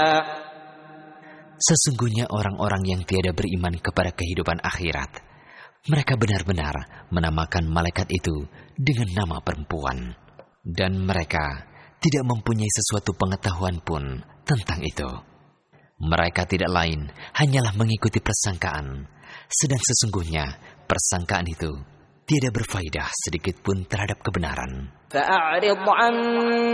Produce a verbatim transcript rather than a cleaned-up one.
Sesungguhnya orang-orang yang tiada beriman kepada kehidupan akhirat, mereka benar-benar menamakan malaikat itu dengan nama perempuan. Dan mereka tidak mempunyai sesuatu pengetahuan pun tentang itu. Mereka tidak lain hanyalah mengikuti persangkaan, sedang sesungguhnya persangkaan itu tidak berfaedah sedikit pun terhadap kebenaran.